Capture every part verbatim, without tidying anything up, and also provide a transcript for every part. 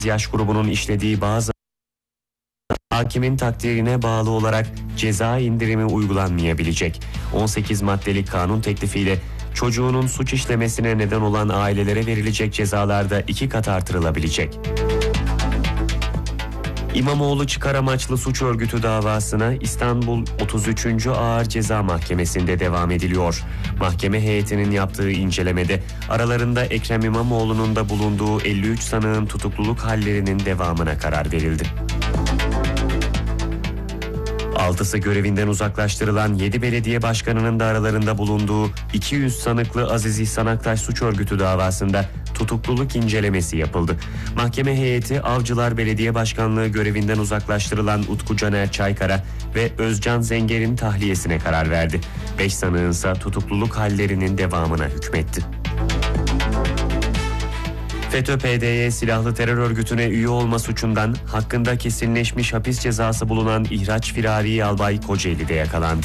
yaş grubunun işlediği bazı hakimin takdirine bağlı olarak ceza indirimi uygulanmayabilecek. on sekiz maddelik kanun teklifiyle çocuğunun suç işlemesine neden olan ailelere verilecek cezalarda iki kat artırılabilecek. İmamoğlu çıkar amaçlı suç örgütü davasına İstanbul otuz üçüncü Ağır Ceza Mahkemesi'nde devam ediliyor. Mahkeme heyetinin yaptığı incelemede aralarında Ekrem İmamoğlu'nun da bulunduğu elli üç sanığın tutukluluk hallerinin devamına karar verildi. Altısı görevinden uzaklaştırılan yedi belediye başkanının da aralarında bulunduğu iki yüz sanıklı Aziz İhsan Aktaş suç örgütü davasında tutukluluk incelemesi yapıldı. Mahkeme heyeti Avcılar Belediye Başkanlığı görevinden uzaklaştırılan Utku Caner Çaykara ve Özcan Zenger'in tahliyesine karar verdi. Beş sanığın ise tutukluluk hallerinin devamına hükmetti. FETÖ-P D Y silahlı terör örgütüne üye olma suçundan hakkında kesinleşmiş hapis cezası bulunan İhraç Firari Albay Kocaeli'de yakalandı.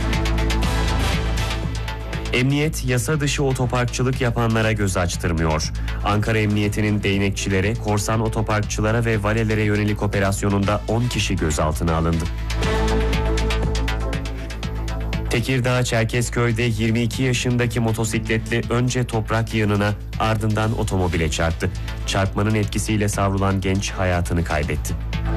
Emniyet yasa dışı otoparkçılık yapanlara göz açtırmıyor. Ankara Emniyeti'nin değnekçilere, korsan otoparkçılara ve valelere yönelik operasyonunda on kişi gözaltına alındı. Tekirdağ Çerkezköy'de yirmi iki yaşındaki motosikletli önce toprak yığınına ardından otomobile çarptı. Çarpmanın etkisiyle savrulan genç hayatını kaybetti.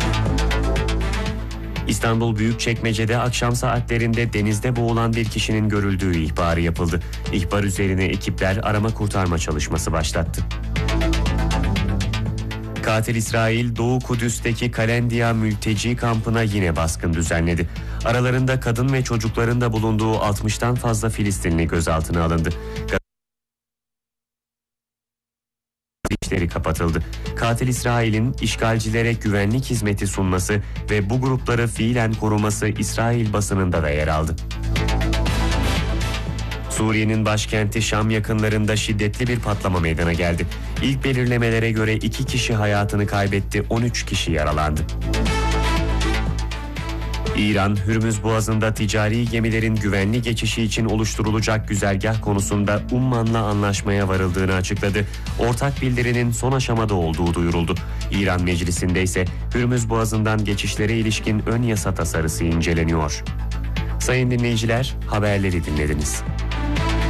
İstanbul Büyükçekmece'de akşam saatlerinde denizde boğulan bir kişinin görüldüğü ihbarı yapıldı. İhbar üzerine ekipler arama kurtarma çalışması başlattı. Katil İsrail, Doğu Kudüs'teki Kalendia mülteci kampına yine baskın düzenledi. Aralarında kadın ve çocukların da bulunduğu altmıştan fazla Filistinli gözaltına alındı. İşleri kapatıldı. Katil İsrail'in işgalcilere güvenlik hizmeti sunması ve bu grupları fiilen koruması İsrail basınında da yer aldı. Suriye'nin başkenti Şam yakınlarında şiddetli bir patlama meydana geldi. İlk belirlemelere göre iki kişi hayatını kaybetti, on üç kişi yaralandı. İran, Hürmüz Boğazı'nda ticari gemilerin güvenli geçişi için oluşturulacak güzergah konusunda Umman'la anlaşmaya varıldığını açıkladı. Ortak bildirinin son aşamada olduğu duyuruldu. İran Meclisi'nde ise Hürmüz Boğazı'ndan geçişlere ilişkin ön yasa tasarısı inceleniyor. Sayın dinleyiciler, haberleri dinlediniz.